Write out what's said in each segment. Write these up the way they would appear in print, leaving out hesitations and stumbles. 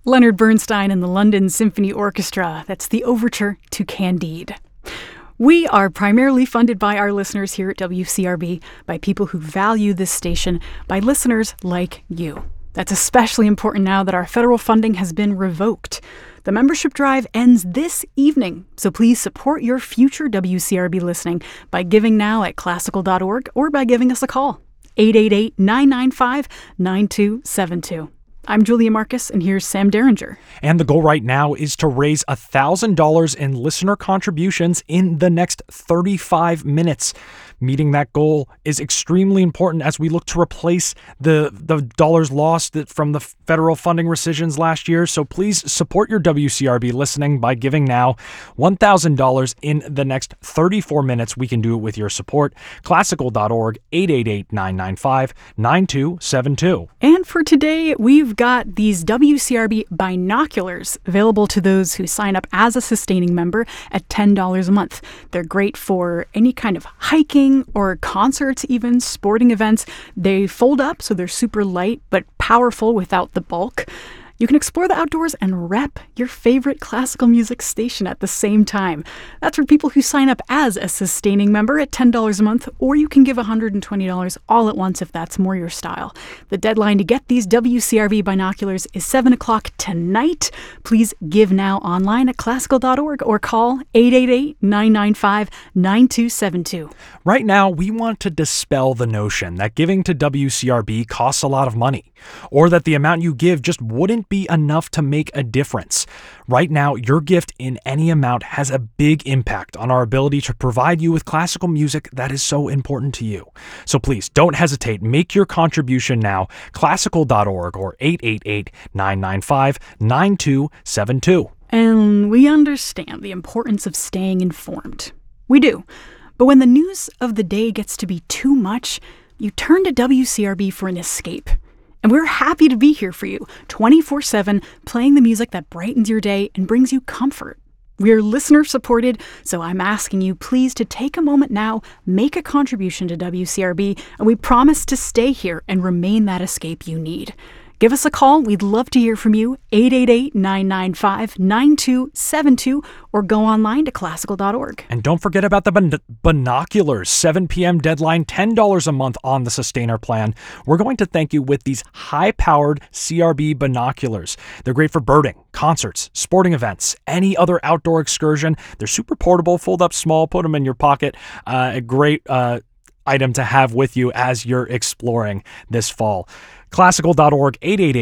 Leonard Bernstein and the London Symphony Orchestra. That's the overture to Candide. We are primarily funded by our listeners here at WCRB, by people who value this station, by listeners like you. That's especially important now that our federal funding has been revoked. The membership drive ends this evening, so please support your future WCRB listening by giving now at classical.org or by giving us a call, 888-995-9272. I'm Julia Marcus, and here's Sam Derringer. And the goal right now is to raise $1,000 in listener contributions in the next 35 minutes. Meeting that goal is extremely important as we look to replace the dollars lost from the federal funding rescissions last year. So please support your WCRB listening by giving now $1,000 in the next 34 minutes. We can do it with your support. Classical.org, 888-995-9272. And for today, we've got these WCRB binoculars available to those who sign up as a sustaining member at $10 a month. They're great for any kind of hiking or concerts, even sporting events. They fold up, so they're super light but powerful without the bulk. You can explore the outdoors and rep your favorite classical music station at the same time. That's for people who sign up as a sustaining member at $10 a month, or you can give $120 all at once if that's more your style. The deadline to get these WCRV binoculars is 7 o'clock tonight. Please give now online at classical.org or call 888-995-9272. Right now, we want to dispel the notion that giving to WCRB costs a lot of money, or that the amount you give just wouldn't be enough to make a difference. Right now, your gift in any amount has a big impact on our ability to provide you with classical music that is so important to you. So please, don't hesitate. Make your contribution now. Classical.org or 888-995-9272. And we understand the importance of staying informed. We do. But when the news of the day gets to be too much, you turn to WCRB for an escape. And we're happy to be here for you, 24/7, playing the music that brightens your day and brings you comfort. We're listener-supported, so I'm asking you please to take a moment now, make a contribution to WCRB, and we promise to stay here and remain that escape you need. Give us a call. We'd love to hear from you, 888-995-9272, or go online to classical.org. And don't forget about the binoculars, 7 p.m. deadline, $10 a month on the Sustainer plan. We're going to thank you with these high-powered CRB binoculars. They're great for birding, concerts, sporting events, any other outdoor excursion. They're super portable, fold up small, put them in your pocket. A great item to have with you as you're exploring this fall. Classical.org,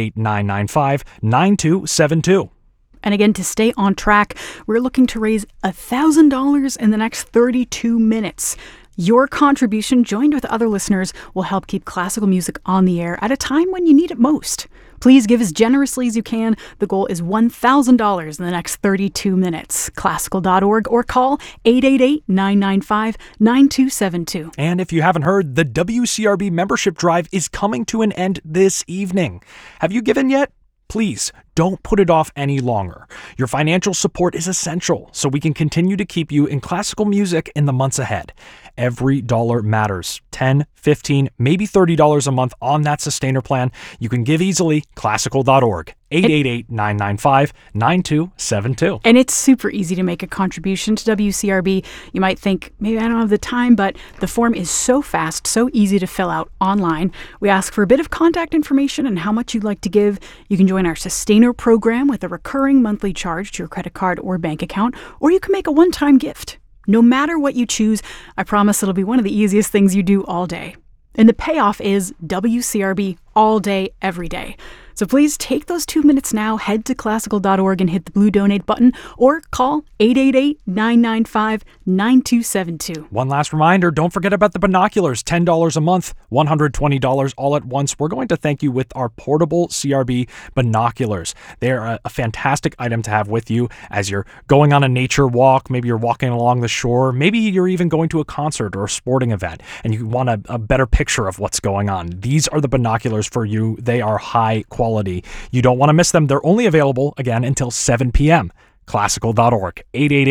888-995-9272. And again, to stay on track, we're looking to raise $1,000 in the next 32 minutes. Your contribution, joined with other listeners, will help keep classical music on the air at a time when you need it most. Please give as generously as you can. The goal is $1,000 in the next 32 minutes. Classical.org or call 888-995-9272. And if you haven't heard, the WCRB membership drive is coming to an end this evening. Have you given yet? Please don't put it off any longer. Your financial support is essential so we can continue to keep you in classical music in the months ahead. Every dollar matters. $10, $15, maybe $30 a month on that Sustainer plan. You can give easily. Classical.org, 888-995-9272. And it's super easy to make a contribution to WCRB. You might think, maybe I don't have the time, but the form is so fast, so easy to fill out online. We ask for a bit of contact information and how much you'd like to give. You can join our Sustainer program with a recurring monthly charge to your credit card or bank account, or you can make a one-time gift. No matter what you choose, I promise it'll be one of the easiest things you do all day. And the payoff is WCRB all day, every day. So please take those 2 minutes now, head to classical.org and hit the blue donate button, or call 888-995-9272. One last reminder, don't forget about the binoculars, $10 a month, $120 all at once. We're going to thank you with our portable CRB binoculars. They're a fantastic item to have with you as you're going on a nature walk. Maybe you're walking along the shore. Maybe you're even going to a concert or a sporting event and you want a better picture of what's going on. These are the binoculars for you. They are high quality. You don't want to miss them. They're only available, again, until 7 p.m. Classical.org,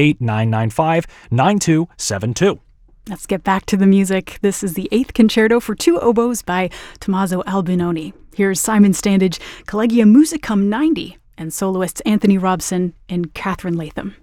888-995-9272. Let's get back to the music. This is the 8th Concerto for 2 oboes by Tommaso Albinoni. Here's Simon Standage, Collegium Musicum 90, and soloists Anthony Robson and Catherine Latham.